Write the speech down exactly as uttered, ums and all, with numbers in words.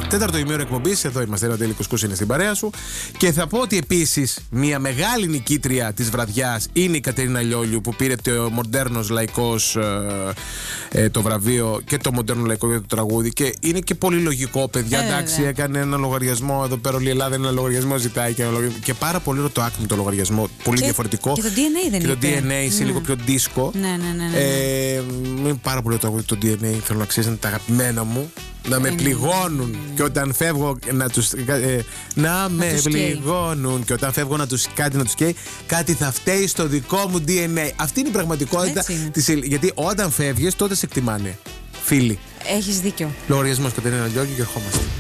Τέταρτο ημίωρο εκπομπής, εδώ είμαστε. Ένα Ντέλη Κουσκούς είναι στην παρέα σου. Και θα πω ότι επίσης μια μεγάλη νικήτρια της βραδιάς είναι η Κατερίνα Λιόλιου, που πήρε το Μοντέρνος Λαϊκός ε, ε, το βραβείο και το Μοντέρνο Λαϊκό για το τραγούδι. Και είναι και πολύ λογικό, παιδιά. Ε, εντάξει, δε. έκανε ένα λογαριασμό εδώ πέρα. Όλη η Ελλάδα ένα λογαριασμό ζητάει και, ένα λογαριασμό, και πάρα πολύ ωραίο το Acme το λογαριασμό. Πολύ και, διαφορετικό. Και το ντι εν έι δεν είναι. Και το ντι εν έι είσαι ναι. λίγο πιο δίσκο. Ναι, ναι, ναι. ναι, ναι. Ε, είναι πάρα πολύ ωραίο το ντι εν έι. Θέλω να ξέρεις, είναι τα αγαπημένα μου. Να με πληγώνουν και όταν φεύγω να τους, ε, να με τους πληγώνουν καίει. Και όταν φεύγω να τους, κάτι να τους καίει, κάτι θα φταίει στο δικό μου ντι εν έι. Αυτή είναι η πραγματικότητα της, γιατί όταν φεύγεις τότε σε εκτιμάνε. Φίλοι. Έχεις δίκιο. Λογαριασμός Κατερίνα Λιόλιου και ερχόμαστε.